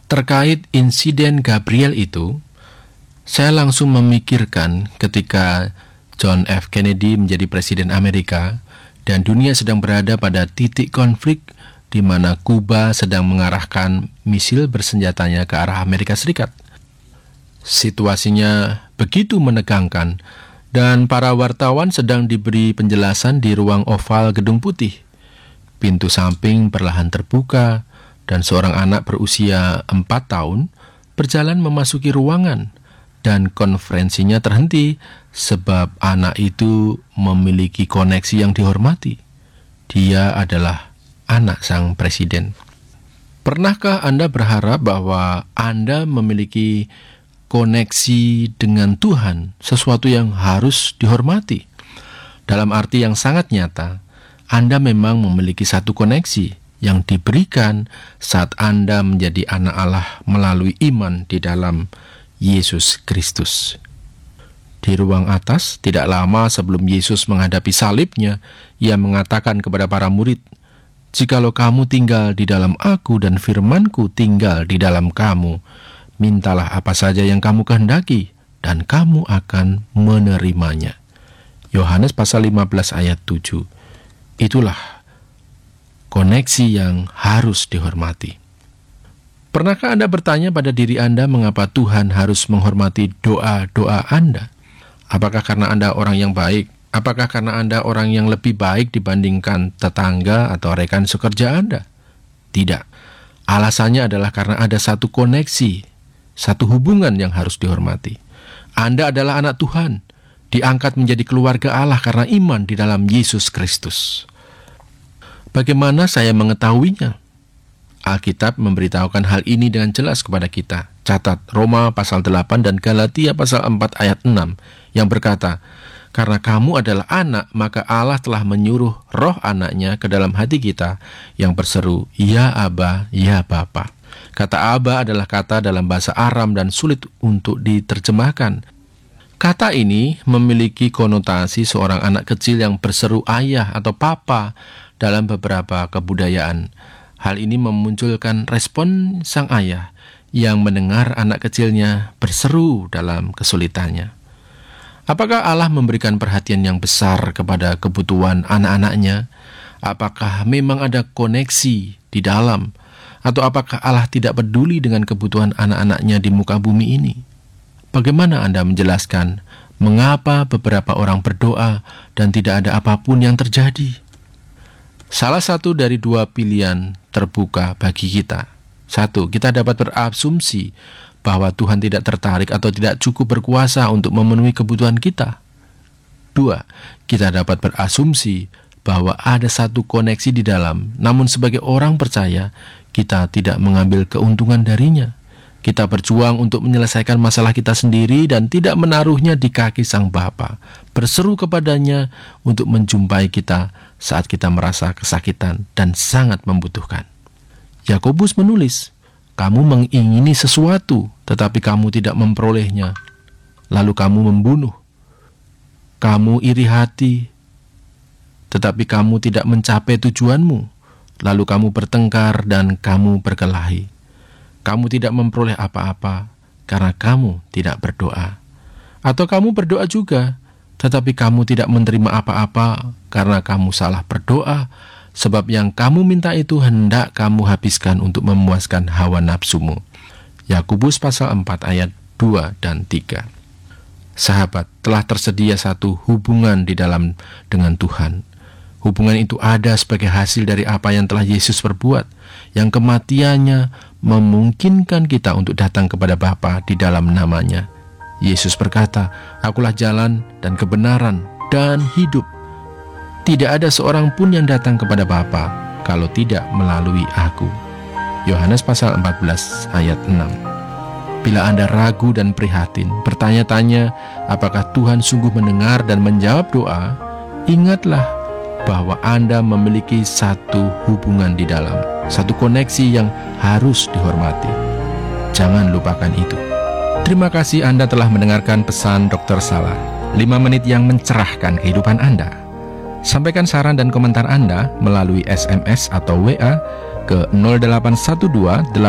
Terkait insiden Gabriel itu, saya langsung memikirkan ketika John F. Kennedy menjadi Presiden Amerika dan dunia sedang berada pada titik konflik di mana Kuba sedang mengarahkan misil bersenjatanya ke arah Amerika Serikat. Situasinya begitu menegangkan dan para wartawan sedang diberi penjelasan di ruang oval Gedung Putih. Pintu samping perlahan terbuka dan seorang anak berusia 4 tahun berjalan memasuki ruangan dan konferensinya terhenti sebab anak itu memiliki koneksi yang dihormati. Dia adalah anak sang presiden. Pernahkah Anda berharap bahwa Anda memiliki koneksi dengan Tuhan, sesuatu yang harus dihormati? Dalam arti yang sangat nyata, Anda memang memiliki satu koneksi yang diberikan saat Anda menjadi anak Allah melalui iman di dalam Yesus Kristus. Di ruang atas, tidak lama sebelum Yesus menghadapi salibnya, Ia mengatakan kepada para murid, "Jikalau kamu tinggal di dalam Aku dan firman-Ku tinggal di dalam kamu, mintalah apa saja yang kamu kehendaki, dan kamu akan menerimanya." Yohanes pasal 15 ayat 7. Itulah koneksi yang harus dihormati. Pernahkah Anda bertanya pada diri Anda mengapa Tuhan harus menghormati doa-doa Anda? Apakah karena Anda orang yang baik? Apakah karena Anda orang yang lebih baik dibandingkan tetangga atau rekan sekerja Anda? Tidak. Alasannya adalah karena ada satu koneksi, satu hubungan yang harus dihormati. Anda adalah anak Tuhan, diangkat menjadi keluarga Allah karena iman di dalam Yesus Kristus. Bagaimana saya mengetahuinya? Alkitab memberitahukan hal ini dengan jelas kepada kita. Catat Roma pasal 8 dan Galatia pasal 4 ayat 6 yang berkata, "Karena kamu adalah anak, maka Allah telah menyuruh roh anaknya ke dalam hati kita yang berseru, Ya Aba, Ya Bapa." Kata Aba adalah kata dalam bahasa Aram dan sulit untuk diterjemahkan. Kata ini memiliki konotasi seorang anak kecil yang berseru ayah atau papa dalam beberapa kebudayaan. Hal ini memunculkan respon sang ayah yang mendengar anak kecilnya berseru dalam kesulitannya. Apakah Allah memberikan perhatian yang besar kepada kebutuhan anak-anaknya? Apakah memang ada koneksi di dalam? Atau apakah Allah tidak peduli dengan kebutuhan anak-anaknya di muka bumi ini? Bagaimana Anda menjelaskan mengapa beberapa orang berdoa dan tidak ada apapun yang terjadi? Salah satu dari dua pilihan terbuka bagi kita. Satu, kita dapat berasumsi bahwa Tuhan tidak tertarik atau tidak cukup berkuasa untuk memenuhi kebutuhan kita. Dua, kita dapat berasumsi bahwa ada satu koneksi di dalam, namun sebagai orang percaya, kita tidak mengambil keuntungan darinya. Kita berjuang untuk menyelesaikan masalah kita sendiri dan tidak menaruhnya di kaki Sang Bapa, berseru kepadanya untuk menjumpai kita saat kita merasa kesakitan dan sangat membutuhkan. Yakobus menulis, "Kamu mengingini sesuatu, tetapi kamu tidak memperolehnya. Lalu kamu membunuh. Kamu iri hati, tetapi kamu tidak mencapai tujuanmu. Lalu kamu bertengkar dan kamu berkelahi. Kamu tidak memperoleh apa-apa karena kamu tidak berdoa. Atau kamu berdoa juga, tetapi kamu tidak menerima apa-apa karena kamu salah berdoa, sebab yang kamu minta itu hendak kamu habiskan untuk memuaskan hawa nafsumu." Yakobus pasal 4 ayat 2 dan 3. Sahabat, telah tersedia satu hubungan di dalam dengan Tuhan. Hubungan itu ada sebagai hasil dari apa yang telah Yesus perbuat, yang kematiannya memungkinkan kita untuk datang kepada Bapa di dalam namanya. Yesus berkata, "Akulah jalan dan kebenaran dan hidup. Tidak ada seorang pun yang datang kepada Bapa kalau tidak melalui Aku." Yohanes pasal 14 ayat 6. Bila Anda ragu dan prihatin, bertanya-tanya apakah Tuhan sungguh mendengar dan menjawab doa, ingatlah bahwa Anda memiliki satu hubungan di dalam, satu koneksi yang harus dihormati. Jangan lupakan itu. Terima kasih Anda telah mendengarkan pesan Dr. Salah, 5 menit yang mencerahkan kehidupan Anda. Sampaikan saran dan komentar Anda melalui SMS atau WA ke 0812